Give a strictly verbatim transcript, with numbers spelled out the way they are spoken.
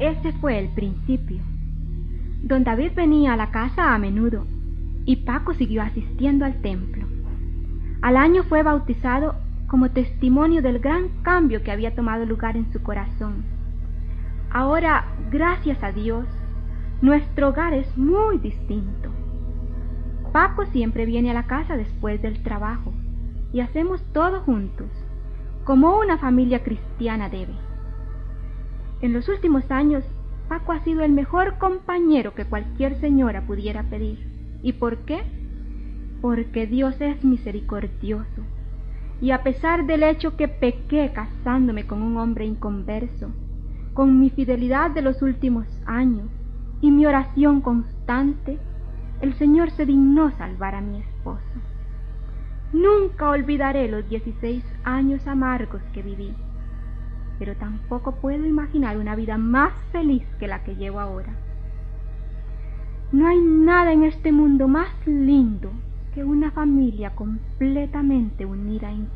ese fue el principio. Don David venía a la casa a menudo y Paco siguió asistiendo al templo. Al año fue bautizado como testimonio del gran cambio que había tomado lugar en su corazón. Ahora, gracias a Dios, nuestro hogar es muy distinto. Paco siempre viene a la casa después del trabajo y hacemos todo juntos, como una familia cristiana debe. En los últimos años, Paco ha sido el mejor compañero que cualquier señora pudiera pedir. ¿Y por qué? Porque Dios es misericordioso. Y a pesar del hecho que pequé casándome con un hombre inconverso, con mi fidelidad de los últimos años y mi oración constante, el Señor se dignó salvar a mi esposo. Nunca olvidaré los dieciséis años amargos que viví, pero tampoco puedo imaginar una vida más feliz que la que llevo ahora. No hay nada en este mundo más lindo que una familia completamente unida en